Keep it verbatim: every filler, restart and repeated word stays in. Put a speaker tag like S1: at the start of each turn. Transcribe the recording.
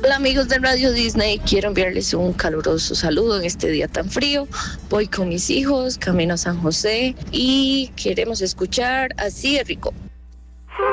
S1: Hola amigos de Radio Disney, quiero enviarles un caluroso saludo en este día tan frío. Voy con mis hijos, camino a San José y queremos escuchar Así de Rico.